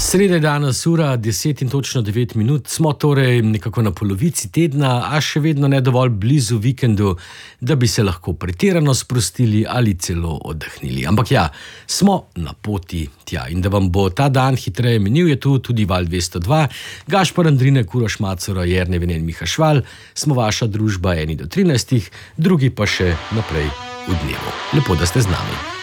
Sreda je danes ura 10 in točno 9 minut, smo torej nekako na polovici tedna, a še vedno ne dovolj blizu vikendu, da bi se lahko pretirano sprostili ali celo oddahnili. Ampak ja, smo na poti tja in da vam bo ta dan hitreje minil, je tu tudi Val 202, Gašper Andrinek, Uroš Macura, Jernej Venen, Miha Šval, smo vaša družba 1 do 13, drugi pa še naprej v dnevu. Lepo, da ste z nami.